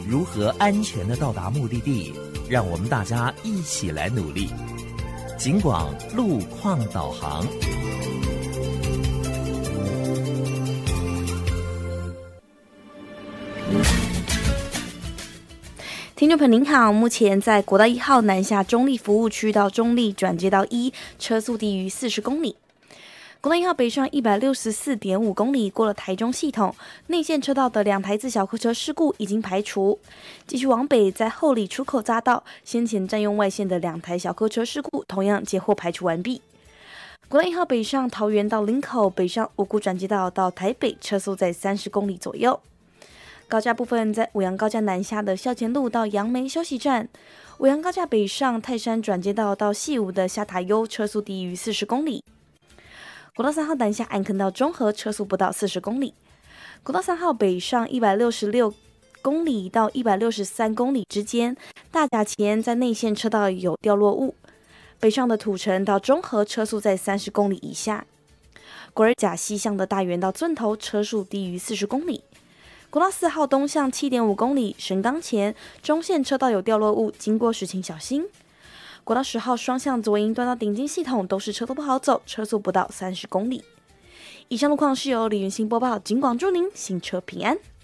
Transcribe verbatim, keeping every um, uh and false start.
如何安全的到达目的地，让我们大家一起来努力。警广路况导航。 听众朋友您好，目前在国道一号南下中立服务区到中立转接到一，车速低于四十公里。国道一号北上一百六十四点五公里，过了台中系统，内线车道的两台自小客车事故已经排除。继续往北，在后里出口匝道，先前占用外线的两台小客车事故同样截获排除完毕。国道一号北上桃园到林口，北上五股转接道到台北，车速在三十公里左右。高架部分，在五杨高架南下的校前路到杨梅休息站，五杨高架北上泰山转接道到细武的下塔悠，车速低于四十公里。国道三号南下安坑到中和，车速不到四十公里。国道三号北上一百六十六公里到一百六十三公里之间，大甲前在内线车道有掉落物，北上的土城到中和，车速在三十公里以下。国二甲西向的大园到圳头，车速低于四十公里。国道四号东向 七点五公里，神冈前中线车道有掉落物，经过时请小心。国道十号双向左营端到顶金系统都是车都不好走，车速不到三十公里。以上路况是由李云兴播报，警广祝您行车平安。